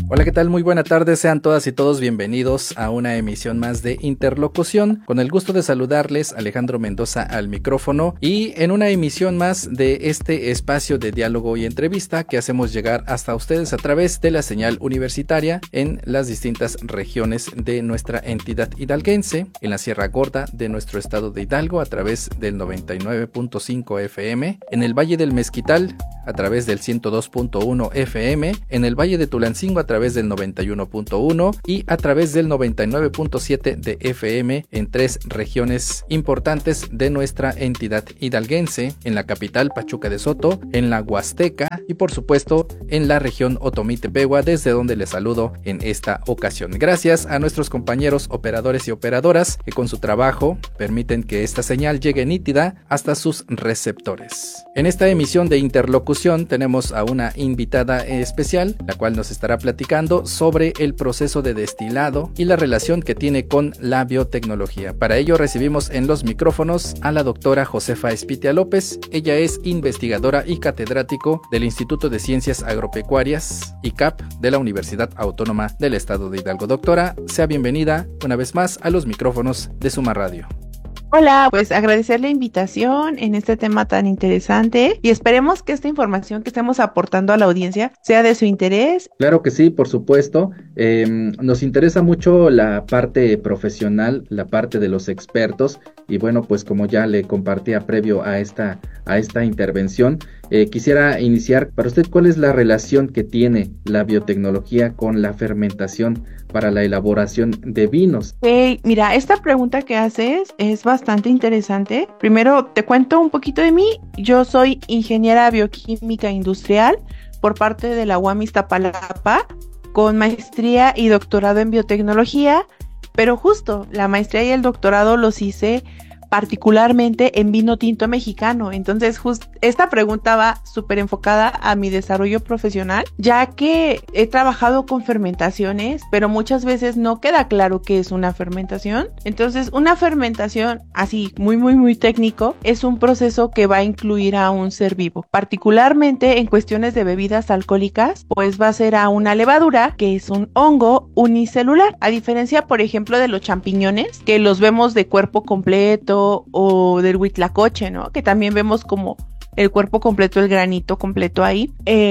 Hola, ¿qué tal? Muy buena tarde, sean todas y todos bienvenidos a una emisión más de Interlocución. Con el gusto de saludarles, Alejandro Mendoza al micrófono, y en una emisión más de este espacio de diálogo y entrevista que hacemos llegar hasta ustedes a través de la señal universitaria en las distintas regiones de nuestra entidad hidalguense, en la Sierra Gorda de nuestro estado de Hidalgo a través del 99.5 FM, en el Valle del Mezquital a través del 102.1 FM, en el Valle de Tulancingo a través del 91.1 y a través del 99.7 de FM en 3 regiones importantes de nuestra entidad hidalguense, en la capital Pachuca de Soto, en la Huasteca y por supuesto en la región Otomí-Tepehua, desde donde les saludo en esta ocasión. Gracias a nuestros compañeros operadores y operadoras que con su trabajo permiten que esta señal llegue nítida hasta sus receptores. En esta emisión de Interlocución tenemos a una invitada especial, la cual nos estará platicando sobre el proceso de destilado y la relación que tiene con la biotecnología. Para ello recibimos en los micrófonos a la doctora Josefa Espitia López. Ella es investigadora y catedrático del Instituto de Ciencias Agropecuarias, ICAP, de la Universidad Autónoma del Estado de Hidalgo. Doctora, sea bienvenida una vez más a los micrófonos de Suma Radio. Hola, pues agradecer la invitación en este tema tan interesante y esperemos que esta información que estemos aportando a la audiencia sea de su interés. Claro que sí, por supuesto. Nos interesa mucho la parte profesional, la parte de los expertos, y bueno, pues como ya le compartía previo a esta intervención, quisiera iniciar para usted cuál es la relación que tiene la biotecnología con la fermentación para la elaboración de vinos. Mira, esta pregunta que haces es bastante interesante. Primero te cuento un poquito de mí. Yo soy ingeniera bioquímica industrial por parte de la UAM Iztapalapa, con maestría y doctorado en biotecnología, pero justo la maestría y el doctorado los hice particularmente en vino tinto mexicano. Entonces, esta pregunta va súper enfocada a mi desarrollo profesional, ya que he trabajado con fermentaciones, pero muchas veces no queda claro qué es una fermentación. Entonces, una fermentación, así muy técnico, es un proceso que va a incluir a un ser vivo. Particularmente en cuestiones de bebidas alcohólicas, pues va a ser a una levadura, que es un hongo unicelular, a diferencia, por ejemplo, de los champiñones, que los vemos de cuerpo completo, o del huitlacoche, ¿no? Que también vemos como el cuerpo completo, el granito completo ahí.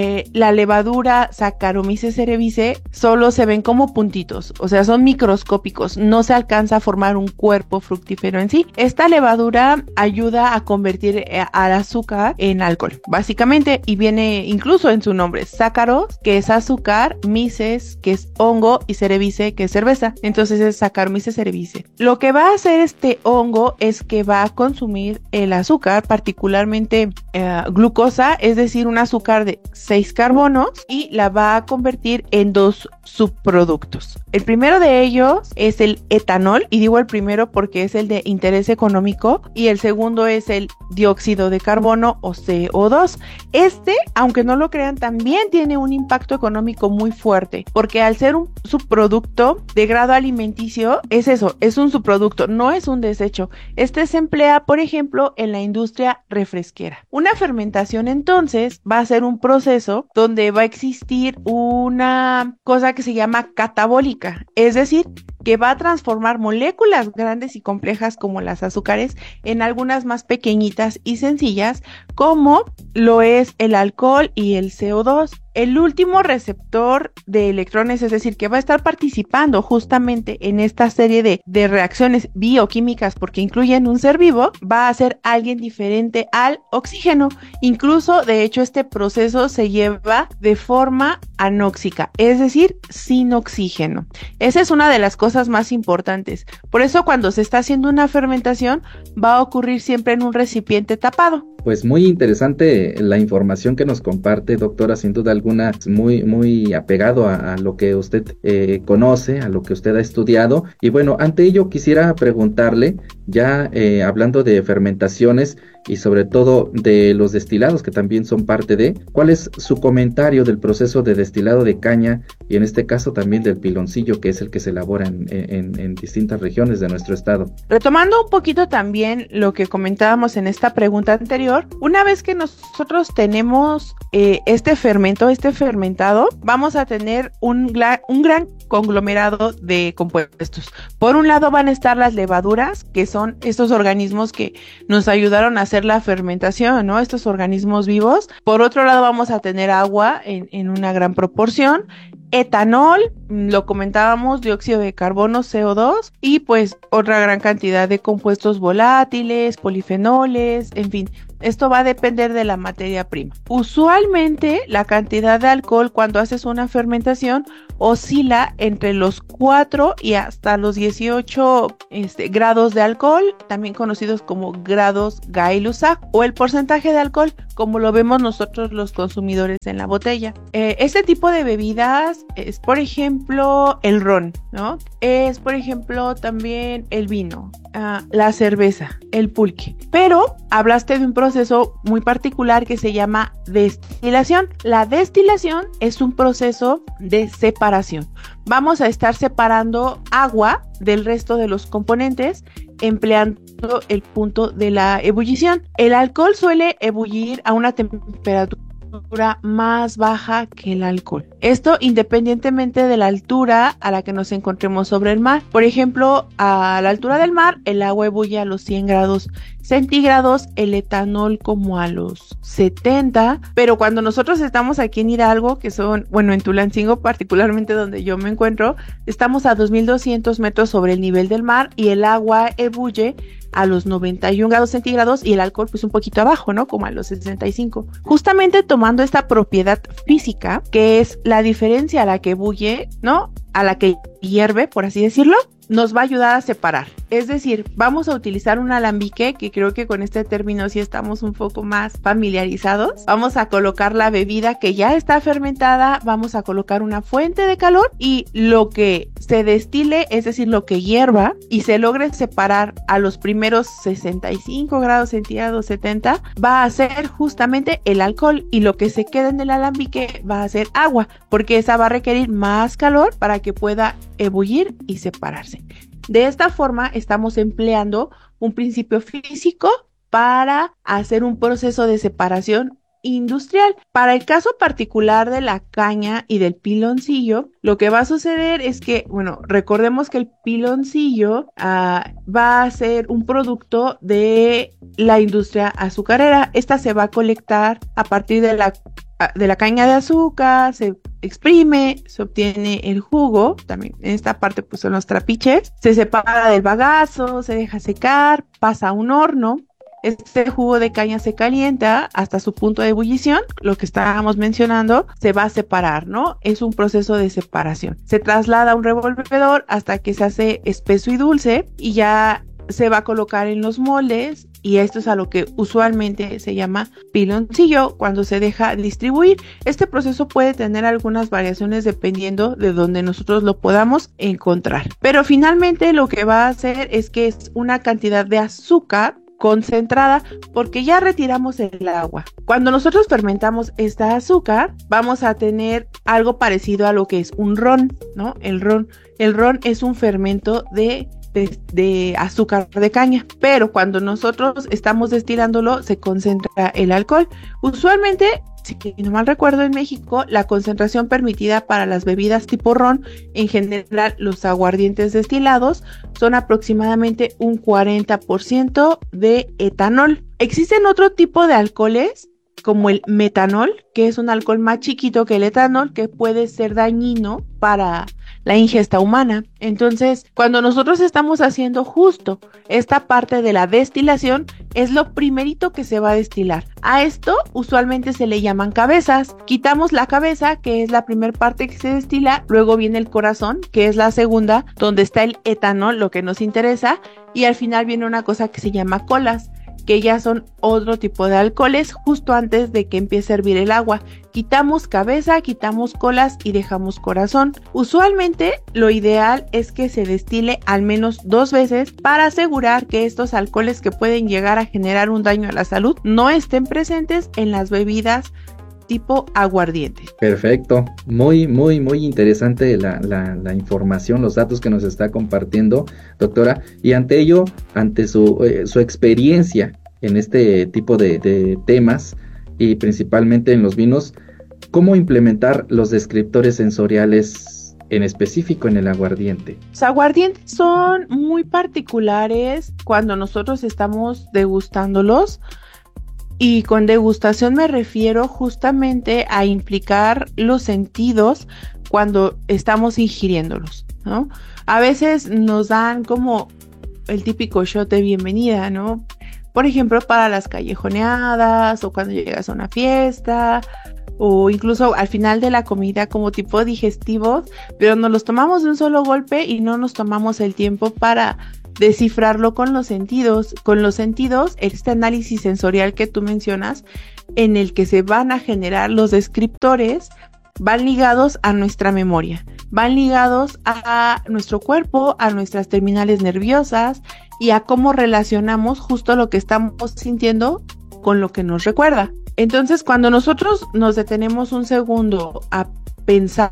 La levadura Saccharomyces cerevisiae solo se ven como puntitos, o sea, son microscópicos, no se alcanza a formar un cuerpo fructífero en sí. Esta levadura ayuda a convertir al azúcar en alcohol, básicamente, y viene incluso en su nombre, Saccharos, que es azúcar, myces, que es hongo, y cerevisiae, que es cerveza. Entonces es Saccharomyces cerevisiae. Lo que va a hacer este hongo es que va a consumir el azúcar, particularmente glucosa, es decir, un azúcar de 6 carbonos, y la va a convertir en 2 subproductos. El primero de ellos es el etanol, y digo el primero porque es el de interés económico, y el segundo es el dióxido de carbono o CO2. Aunque no lo crean, también tiene un impacto económico muy fuerte, porque al ser un subproducto de grado alimenticio, es eso, es un subproducto, no es un desecho. Se emplea, por ejemplo, en la industria refresquera. Una fermentación, entonces, va a ser un proceso donde va a existir una cosa que se llama catabólica, es decir, que va a transformar moléculas grandes y complejas como las azúcares en algunas más pequeñitas y sencillas, como lo es el alcohol y el CO2. El último receptor de electrones, es decir, que va a estar participando justamente en esta serie de reacciones bioquímicas, porque incluyen un ser vivo, va a ser alguien diferente al oxígeno. Incluso, de hecho, este proceso se lleva de forma anóxica, es decir, sin oxígeno. Esa es una de las cosas más importantes. Por eso, cuando se está haciendo una fermentación, va a ocurrir siempre en un recipiente tapado. Pues muy interesante la información que nos comparte, doctora, sin duda alguna, muy apegado a lo que usted conoce, a lo que usted ha estudiado. Y bueno, ante ello quisiera preguntarle, ya hablando de fermentaciones y sobre todo de los destilados que también son parte de, ¿cuál es su comentario del proceso de destilado de caña y en este caso también del piloncillo, que es el que se elabora en distintas regiones de nuestro estado. Retomando un poquito también lo que comentábamos en esta pregunta anterior, una vez que nosotros tenemos este fermentado, vamos a tener un gran conglomerado de compuestos. Por un lado van a estar las levaduras, que son estos organismos que nos ayudaron a hacer la fermentación, ¿no? Estos organismos vivos. Por otro lado vamos a tener agua en una gran proporción, etanol, lo comentábamos, dióxido de carbono, CO2, y pues otra gran cantidad de compuestos volátiles, polifenoles, en fin. Esto va a depender de la materia prima. Usualmente la cantidad de alcohol cuando haces una fermentación oscila entre los 4 y hasta los 18 grados de alcohol, también conocidos como grados Gay-Lussac, o el porcentaje de alcohol como lo vemos nosotros los consumidores en la botella. Este tipo de bebidas es, por ejemplo, el ron, ¿no? Es, por ejemplo, también el vino, la cerveza, el pulque. Pero hablaste de un proceso muy particular que se llama destilación. La destilación es un proceso de separación. Vamos a estar separando agua del resto de los componentes empleando el punto de la ebullición. El alcohol suele ebullir a una temperatura más baja que el alcohol. Esto independientemente de la altura a la que nos encontremos sobre el mar. Por ejemplo, a la altura del mar, el agua ebulle a los 100 grados centígrados, el etanol como a los 70, pero cuando nosotros estamos aquí en Hidalgo, que son, bueno, en Tulancingo particularmente donde yo me encuentro, estamos a 2200 metros sobre el nivel del mar y el agua ebulle a los 91 grados centígrados y el alcohol pues un poquito abajo, ¿no? Como a los 65. Justamente tomando esta propiedad física, que es la diferencia a la que ebulle, ¿no? A la que hierve, por así decirlo, nos va a ayudar a separar. Es decir, vamos a utilizar un alambique, que creo que con este término sí estamos un poco más familiarizados. Vamos a colocar la bebida que ya está fermentada, vamos a colocar una fuente de calor y lo que se destile, es decir, lo que hierva y se logre separar a los primeros 65 grados centígrados, 70, va a ser justamente el alcohol, y lo que se queda en el alambique va a ser agua, porque esa va a requerir más calor para que pueda ebullir y separarse. De esta forma estamos empleando un principio físico para hacer un proceso de separación industrial. Para el caso particular de la caña y del piloncillo, lo que va a suceder es que, bueno, recordemos que el piloncillo va a ser un producto de la industria azucarera. Esta se va a colectar a partir de la caña de azúcar, se exprime, se obtiene el jugo, también en esta parte pues son los trapiches, se separa del bagazo, se deja secar, pasa a un horno. Este jugo de caña se calienta hasta su punto de ebullición, lo que estábamos mencionando, se va a separar, ¿no? Es un proceso de separación. Se traslada a un revolvedor hasta que se hace espeso y dulce y ya se va a colocar en los moldes, y esto es a lo que usualmente se llama piloncillo cuando se deja distribuir. Este proceso puede tener algunas variaciones dependiendo de donde nosotros lo podamos encontrar, pero finalmente lo que va a hacer es que es una cantidad de azúcar concentrada porque ya retiramos el agua. Cuando nosotros fermentamos esta azúcar, vamos a tener algo parecido a lo que es un ron, ¿no? El ron es un fermento de azúcar de caña, pero cuando nosotros estamos destilándolo se concentra el alcohol. Usualmente, si no mal recuerdo, en México la concentración permitida para las bebidas tipo ron, en general los aguardientes destilados, son aproximadamente un 40% de etanol. Existen otro tipo de alcoholes como el metanol, que es un alcohol más chiquito que el etanol, que puede ser dañino para la ingesta humana. Entonces, cuando nosotros estamos haciendo justo esta parte de la destilación, es lo primerito que se va a destilar. A esto usualmente se le llaman cabezas. Quitamos la cabeza, que es la primera parte que se destila, luego viene el corazón, que es la segunda, donde está el etanol, lo que nos interesa, y al final viene una cosa que se llama colas, que ya son otro tipo de alcoholes justo antes de que empiece a hervir el agua. Quitamos cabeza, quitamos colas y dejamos corazón. Usualmente lo ideal es que se destile al menos 2 veces para asegurar que estos alcoholes que pueden llegar a generar un daño a la salud no estén presentes en las bebidas tipo aguardiente. Perfecto, muy, muy, muy interesante la información, los datos que nos está compartiendo, doctora, y ante ello, ante su experiencia en este tipo de temas y principalmente en los vinos, ¿cómo implementar los descriptores sensoriales en específico en el aguardiente? Los aguardientes son muy particulares cuando nosotros estamos degustándolos. Y con degustación me refiero justamente a implicar los sentidos cuando estamos ingiriéndolos, ¿no? A veces nos dan como el típico shot de bienvenida, ¿no? Por ejemplo, para las callejoneadas o cuando llegas a una fiesta o incluso al final de la comida como tipo digestivos, pero nos los tomamos de un solo golpe y no nos tomamos el tiempo para descifrarlo con los sentidos. Con los sentidos, este análisis sensorial que tú mencionas, en el que se van a generar los descriptores, van ligados a nuestra memoria, van ligados a nuestro cuerpo, a nuestras terminales nerviosas y a cómo relacionamos justo lo que estamos sintiendo con lo que nos recuerda. Entonces, cuando nosotros nos detenemos un segundo a pensar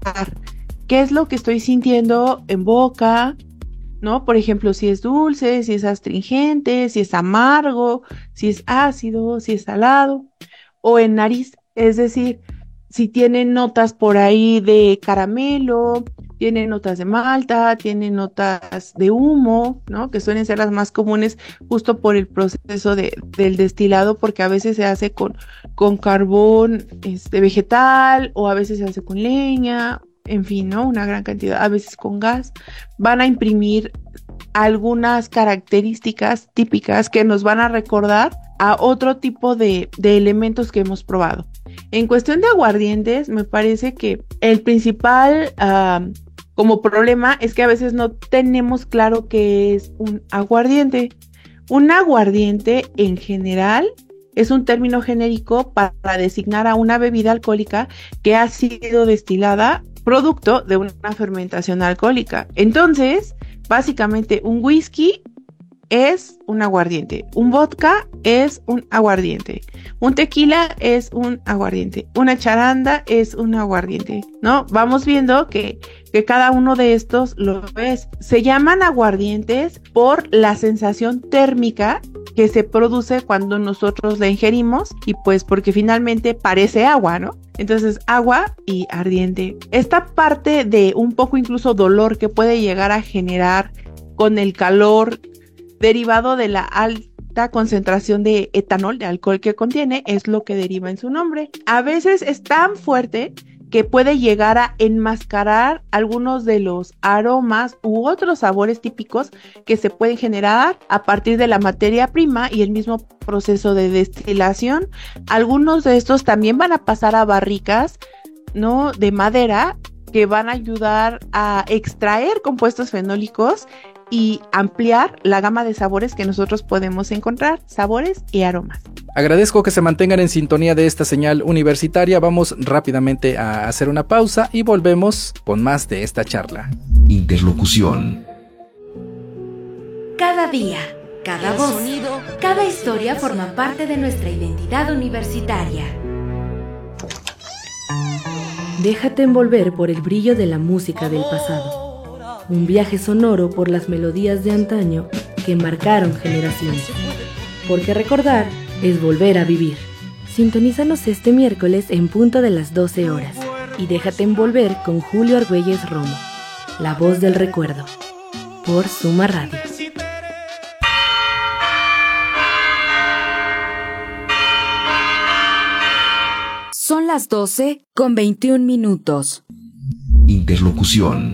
qué es lo que estoy sintiendo en boca, ¿no? Por ejemplo, si es dulce, si es astringente, si es amargo, si es ácido, si es salado, o en nariz, es decir, si tiene notas por ahí de caramelo, tiene notas de malta, tiene notas de humo, ¿no? Que suelen ser las más comunes justo por el proceso del destilado, porque a veces se hace con carbón vegetal, o a veces se hace con leña, en fin, ¿no? Una gran cantidad, a veces con gas. Van a imprimir algunas características típicas que nos van a recordar a otro tipo de elementos que hemos probado. En cuestión de aguardientes, me parece que el principal como problema es que a veces no tenemos claro qué es un aguardiente. Un aguardiente en general es un término genérico para designar a una bebida alcohólica que ha sido destilada producto de una fermentación alcohólica. Entonces, básicamente un whisky es un aguardiente, un vodka es un aguardiente, un tequila es un aguardiente, una charanda es un aguardiente, ¿no? Vamos viendo que cada uno de estos lo es. Se llaman aguardientes por la sensación térmica que se produce cuando nosotros la ingerimos y pues porque finalmente parece agua, ¿no? Entonces, agua y ardiente. Esta parte de un poco incluso dolor que puede llegar a generar con el calor derivado de la alta concentración de etanol, de alcohol que contiene, es lo que deriva en su nombre. A veces es tan fuerte que puede llegar a enmascarar algunos de los aromas u otros sabores típicos que se pueden generar a partir de la materia prima y el mismo proceso de destilación. Algunos de estos también van a pasar a barricas, ¿no?, de madera, que van a ayudar a extraer compuestos fenólicos y ampliar la gama de sabores que nosotros podemos encontrar, sabores y aromas. Agradezco que se mantengan en sintonía de esta señal universitaria. Vamos rápidamente a hacer una pausa y volvemos con más de esta charla. Interlocución. Cada día, cada voz, cada historia forma parte de nuestra identidad universitaria. Déjate envolver por el brillo de la música del pasado. Un viaje sonoro por las melodías de antaño que marcaron generaciones. Porque recordar es volver a vivir. Sintonízanos este miércoles en punto de las 12 horas y déjate envolver con Julio Argüelles Romo, la voz del recuerdo, por Suma Radio. Son las 12:21. Interlocución.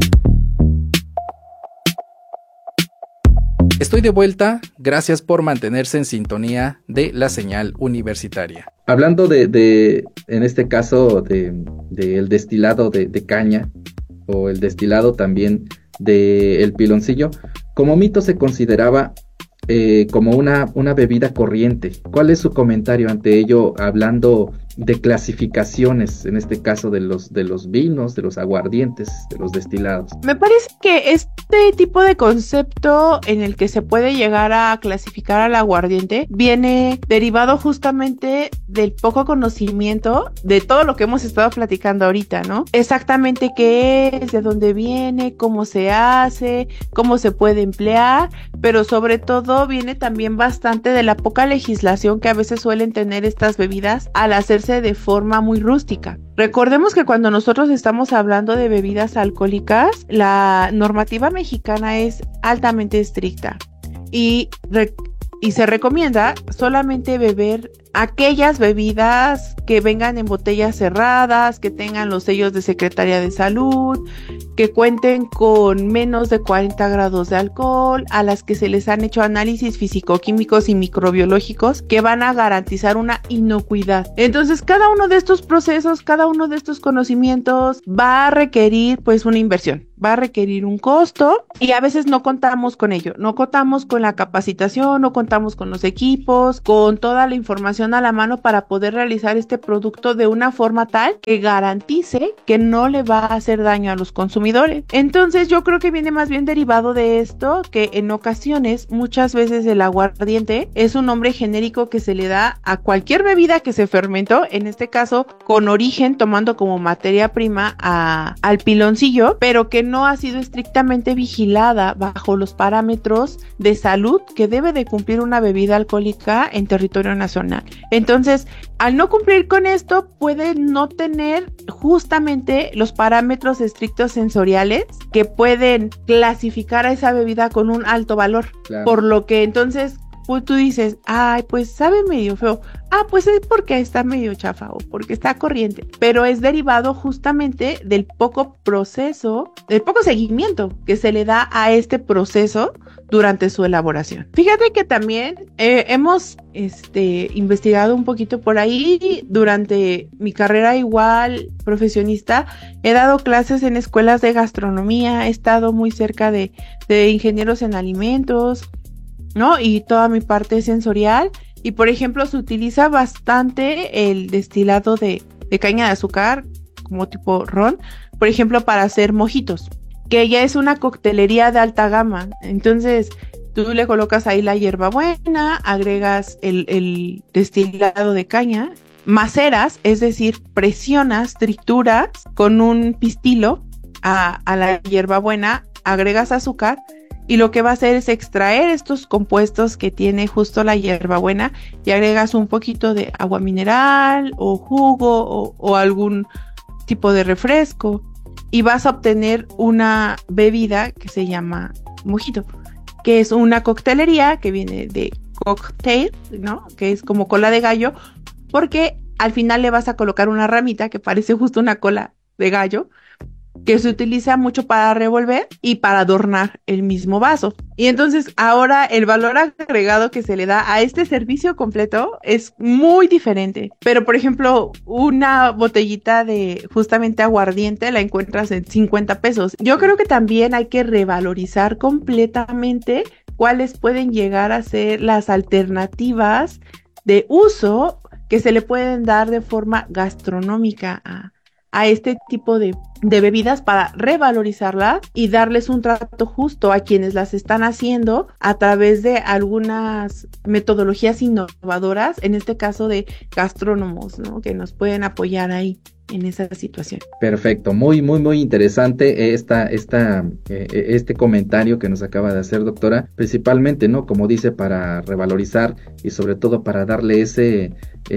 Estoy de vuelta, gracias por mantenerse en sintonía de la señal universitaria. Hablando en este caso, del destilado de caña, o el destilado también del piloncillo, como mito se consideraba como una bebida corriente. ¿Cuál es su comentario ante ello, hablando de clasificaciones, en este caso de los vinos, de los aguardientes, de los destilados? Me parece que es Este tipo de concepto en el que se puede llegar a clasificar al aguardiente viene derivado justamente del poco conocimiento de todo lo que hemos estado platicando ahorita, ¿no? Exactamente qué es, de dónde viene, cómo se hace, cómo se puede emplear, pero sobre todo viene también bastante de la poca legislación que a veces suelen tener estas bebidas al hacerse de forma muy rústica. Recordemos que cuando nosotros estamos hablando de bebidas alcohólicas, la normativa mexicana es altamente estricta y se recomienda solamente beber aquellas bebidas que vengan en botellas cerradas, que tengan los sellos de Secretaría de Salud, que cuenten con menos de 40 grados de alcohol, a las que se les han hecho análisis físico-químicos y microbiológicos que van a garantizar una inocuidad. Entonces, cada uno de estos procesos, cada uno de estos conocimientos va a requerir pues una inversión, va a requerir un costo y a veces no contamos con ello, no contamos con la capacitación, no contamos con los equipos, con toda la información a la mano para poder realizar este producto de una forma tal que garantice que no le va a hacer daño a los consumidores. Entonces yo creo que viene más bien derivado de esto, que en ocasiones, muchas veces el aguardiente es un nombre genérico que se le da a cualquier bebida que se fermentó, en este caso con origen tomando como materia prima al piloncillo, pero que no ha sido estrictamente vigilada bajo los parámetros de salud que debe de cumplir una bebida alcohólica en territorio nacional. Entonces, al no cumplir con esto, puede no tener justamente los parámetros estrictos sensoriales que pueden clasificar a esa bebida con un alto valor. Claro. Por lo que entonces pues tú dices, ay, pues sabe medio feo. Ah, pues es porque está medio chafa o porque está corriente. Pero es derivado justamente del poco proceso, del poco seguimiento que se le da a este proceso durante su elaboración. Fíjate que también hemos investigado un poquito por ahí. Durante mi carrera igual profesionista, he dado clases en escuelas de gastronomía, he estado muy cerca de ingenieros en alimentos, ¿no? Y toda mi parte sensorial. Y por ejemplo, se utiliza bastante el destilado de caña de azúcar, como tipo ron, por ejemplo, para hacer mojitos, que ya es una coctelería de alta gama. Entonces, tú le colocas ahí la hierbabuena, agregas el destilado de caña, maceras, es decir, presionas, trituras con un pistilo a la hierbabuena, agregas azúcar, y lo que va a hacer es extraer estos compuestos que tiene justo la hierbabuena y agregas un poquito de agua mineral o jugo o algún tipo de refresco y vas a obtener una bebida que se llama mojito, que es una coctelería que viene de cocktail, ¿no? Que es como cola de gallo, porque al final le vas a colocar una ramita que parece justo una cola de gallo, que se utiliza mucho para revolver y para adornar el mismo vaso. Y entonces ahora el valor agregado que se le da a este servicio completo es muy diferente. Pero por ejemplo, una botellita de justamente aguardiente la encuentras en 50 pesos. Yo creo que también hay que revalorizar completamente cuáles pueden llegar a ser las alternativas de uso que se le pueden dar de forma gastronómica a este tipo de bebidas para revalorizarlas y darles un trato justo a quienes las están haciendo a través de algunas metodologías innovadoras, en este caso de gastrónomos, ¿no? Que nos pueden apoyar ahí en esa situación. Perfecto, muy interesante este comentario que nos acaba de hacer, doctora, principalmente, ¿no? Como dice, para revalorizar y sobre todo para darle ese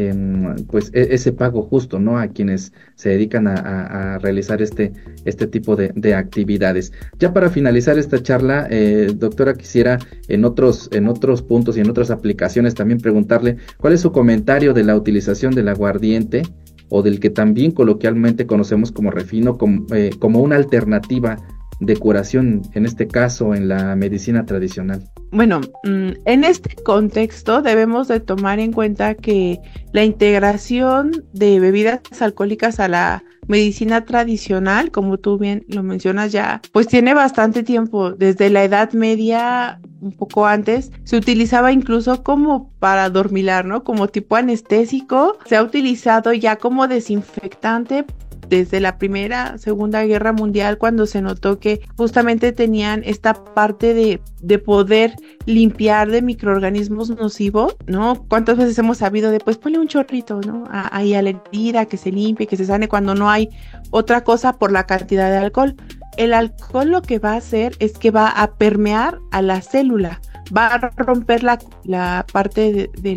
pago justo, ¿no? A quienes se dedican a realizar este tipo de actividades. Ya para finalizar esta charla, doctora, quisiera en otros puntos y en otras aplicaciones también preguntarle cuál es su comentario de la utilización del aguardiente o del que también coloquialmente conocemos como refino, como una alternativa de curación, en este caso en la medicina tradicional. Bueno, en este contexto debemos de tomar en cuenta que la integración de bebidas alcohólicas a la medicina tradicional, como tú bien lo mencionas ya, pues tiene bastante tiempo. Desde la Edad Media, un poco antes, se utilizaba incluso como para adormilar, ¿no? Como tipo anestésico. Se ha utilizado ya como desinfectante desde la Primera, Segunda Guerra Mundial, cuando se notó que justamente tenían esta parte de poder limpiar de microorganismos nocivos, ¿no? ¿Cuántas veces hemos sabido de, pues ponle un chorrito, ¿no? Ahí a la herida, que se limpie, que se sane, cuando no hay otra cosa por la cantidad de alcohol? El alcohol lo que va a hacer es que va a permear a la célula, va a romper la parte de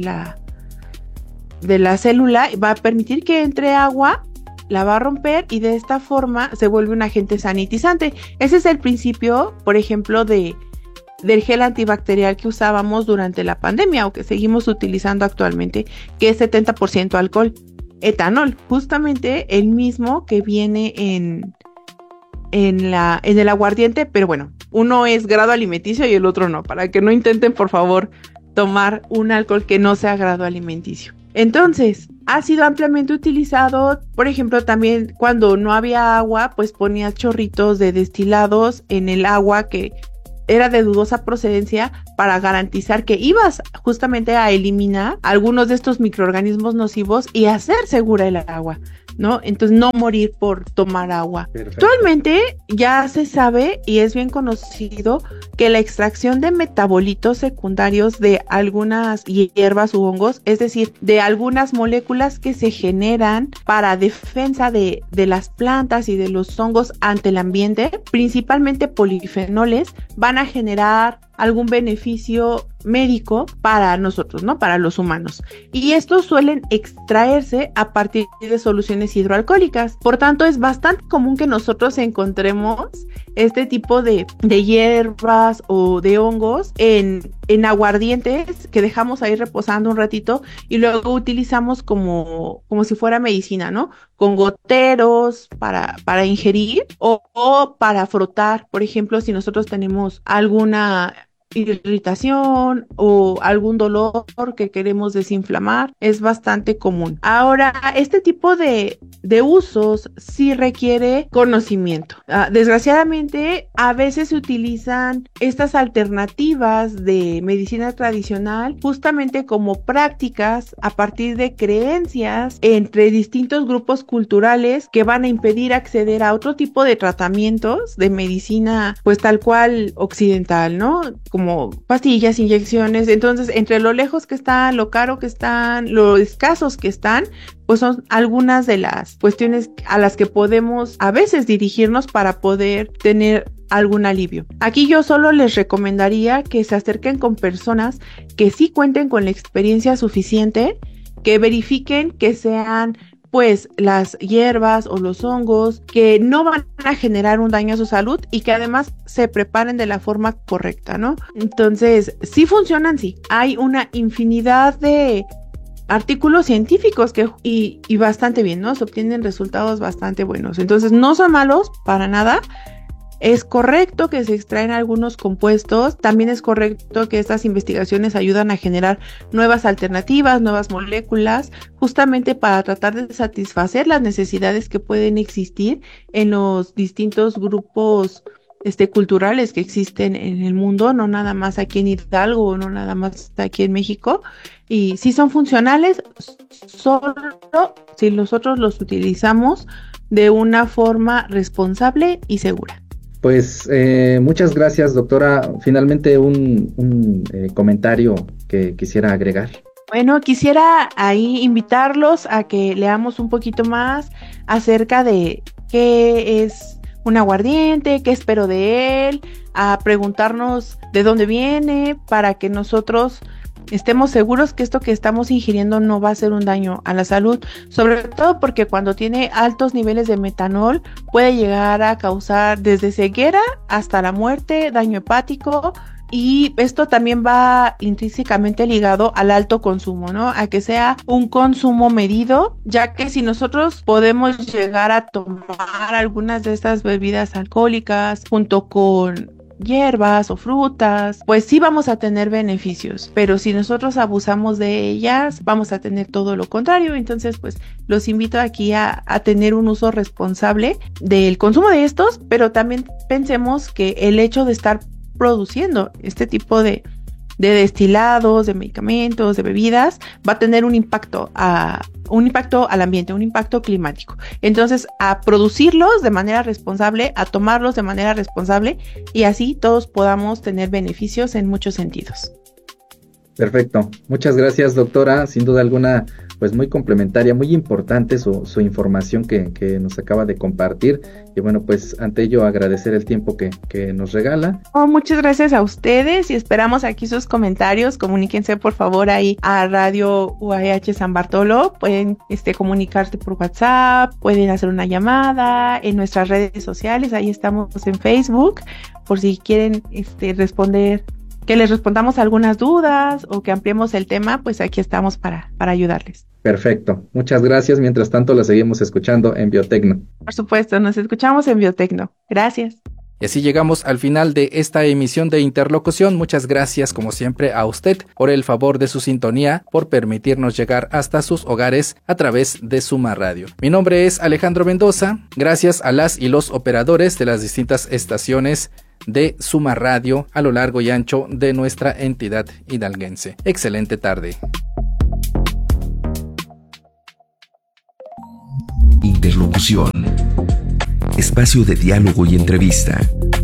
la célula, va a permitir que entre agua, la va a romper y de esta forma se vuelve un agente sanitizante. Ese es el principio, por ejemplo, del gel antibacterial que usábamos durante la pandemia o que seguimos utilizando actualmente, que es 70% alcohol, etanol, justamente el mismo que viene en el aguardiente, pero bueno, uno es grado alimenticio y el otro no, para que no intenten por favor tomar un alcohol que no sea grado alimenticio. Entonces, ha sido ampliamente utilizado, por ejemplo, también cuando no había agua, pues ponías chorritos de destilados en el agua que era de dudosa procedencia para garantizar que ibas justamente a eliminar algunos de estos microorganismos nocivos y hacer segura el agua, ¿no? Entonces no morir por tomar agua. Perfecto. Actualmente ya se sabe y es bien conocido que la extracción de metabolitos secundarios de algunas hierbas u hongos, es decir, de algunas moléculas que se generan para defensa de las plantas y de los hongos ante el ambiente, principalmente polifenoles, van a generar algún beneficio médico para nosotros, ¿no? Para los humanos. Y estos suelen extraerse a partir de soluciones hidroalcohólicas. Por tanto, es bastante común que nosotros encontremos este tipo de hierbas o de hongos en aguardientes que dejamos ahí reposando un ratito y luego utilizamos como si fuera medicina, ¿no? Con goteros para ingerir o para frotar. Por ejemplo, si nosotros tenemos alguna irritación o algún dolor que queremos desinflamar, es bastante común. Ahora, este tipo de usos sí requiere conocimiento. Desgraciadamente, a veces se utilizan estas alternativas de medicina tradicional justamente como prácticas a partir de creencias entre distintos grupos culturales que van a impedir acceder a otro tipo de tratamientos de medicina, pues tal cual occidental, ¿no? Como pastillas, inyecciones. Entonces, entre lo lejos que están, lo caro que están, lo escasos que están, pues son algunas de las cuestiones a las que podemos a veces dirigirnos para poder tener algún alivio. Aquí yo solo les recomendaría que se acerquen con personas que sí cuenten con la experiencia suficiente, que verifiquen que sean pues las hierbas o los hongos que no van a generar un daño a su salud y que además se preparen de la forma correcta, ¿no? Entonces, sí funcionan, sí. Hay una infinidad de artículos científicos y bastante bien, ¿no? Se obtienen resultados bastante buenos. Entonces, no son malos para nada. Es correcto que se extraen algunos compuestos, también es correcto que estas investigaciones ayudan a generar nuevas alternativas, nuevas moléculas, justamente para tratar de satisfacer las necesidades que pueden existir en los distintos grupos culturales que existen en el mundo, no nada más aquí en Hidalgo, no nada más aquí en México, y sí son funcionales, solo si nosotros los utilizamos de una forma responsable y segura. Pues muchas gracias, doctora. Finalmente un comentario que quisiera agregar. Bueno, quisiera ahí invitarlos a que leamos un poquito más acerca de qué es un aguardiente, qué espero de él, a preguntarnos de dónde viene, para que nosotros estemos seguros que esto que estamos ingiriendo no va a hacer un daño a la salud, sobre todo porque cuando tiene altos niveles de metanol puede llegar a causar desde ceguera hasta la muerte, daño hepático, y esto también va intrínsecamente ligado al alto consumo, ¿no? A que sea un consumo medido, ya que si nosotros podemos llegar a tomar algunas de estas bebidas alcohólicas junto con hierbas o frutas, pues sí vamos a tener beneficios, pero si nosotros abusamos de ellas, vamos a tener todo lo contrario. Entonces, pues los invito aquí a tener un uso responsable del consumo de estos, pero también pensemos que el hecho de estar produciendo este tipo de de destilados, de medicamentos, de bebidas, va a tener un impacto al ambiente, un impacto climático. Entonces, a producirlos de manera responsable, a tomarlos de manera responsable y así todos podamos tener beneficios en muchos sentidos. Perfecto. Muchas gracias, doctora. Sin duda alguna, pues muy complementaria, muy importante su información que nos acaba de compartir. Y bueno, pues ante ello agradecer el tiempo que nos regala. Muchas gracias a ustedes y esperamos aquí sus comentarios. Comuníquense por favor ahí a Radio UAH San Bartolo. Pueden comunicarse por WhatsApp, pueden hacer una llamada en nuestras redes sociales. Ahí estamos en Facebook por si quieren responder, que les respondamos algunas dudas o que ampliemos el tema, pues aquí estamos para ayudarles. Perfecto, muchas gracias. Mientras tanto, la seguimos escuchando en Biotecno. Por supuesto, nos escuchamos en Biotecno. Gracias. Y así llegamos al final de esta emisión de Interlocución. Muchas gracias, como siempre, a usted por el favor de su sintonía, por permitirnos llegar hasta sus hogares a través de Suma Radio. Mi nombre es Alejandro Mendoza. Gracias a las y los operadores de las distintas estaciones de Suma Radio a lo largo y ancho de nuestra entidad hidalguense. Excelente tarde. Interlocución. Espacio de diálogo y entrevista.